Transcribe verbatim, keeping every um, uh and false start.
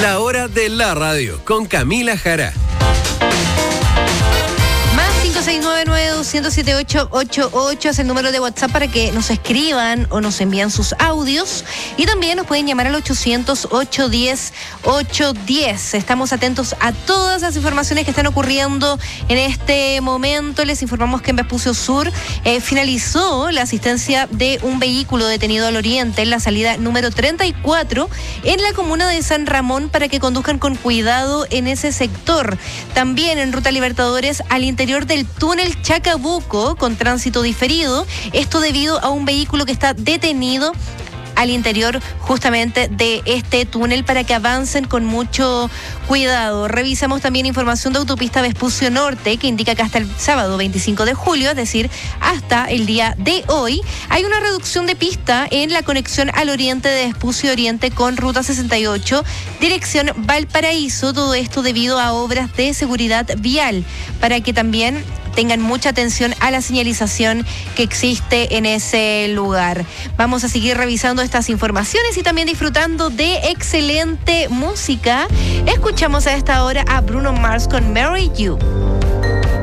La hora de la radio con Camila Jara. cinco seis nueve nueve dos cero siete ocho ocho ocho es el número de WhatsApp para que nos escriban o nos envíen sus audios. Y también nos pueden llamar al ochocientos, ochocientos diez, ochocientos diez. Estamos atentos a todas las informaciones que están ocurriendo en este momento. Les informamos que en Vespucio Sur eh, finalizó la asistencia de un vehículo detenido al oriente en la salida número treinta y cuatro en la comuna de San Ramón para que conduzcan con cuidado en ese sector. También en Ruta Libertadores al interior del túnel Chacabuco con tránsito diferido, esto debido a un vehículo que está detenido al interior justamente de este túnel para que avancen con mucho cuidado. Revisamos también información de autopista Vespucio Norte que indica que hasta el sábado veinticinco de julio, es decir, hasta el día de hoy, hay una reducción de pista en la conexión al oriente de Vespucio Oriente con Ruta sesenta y ocho, dirección Valparaíso, todo esto debido a obras de seguridad vial, para que también tengan mucha atención a la señalización que existe en ese lugar. Vamos a seguir revisando estas informaciones y también disfrutando de excelente música. Escuchamos a esta hora a Bruno Mars con Marry You.